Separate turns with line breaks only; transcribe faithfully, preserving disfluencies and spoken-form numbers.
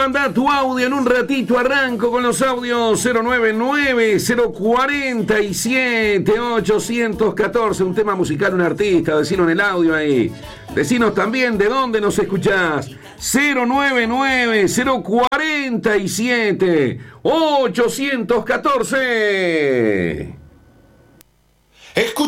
mandá tu audio en un ratito. Arranco con los audios cero nueve nueve, cero cuatro siete, ocho uno cuatro. Un tema musical, un artista, decilo en el audio ahí. Decinos también de dónde nos escuchás. cero nueve nueve, cero cuatro siete, ocho uno cuatro.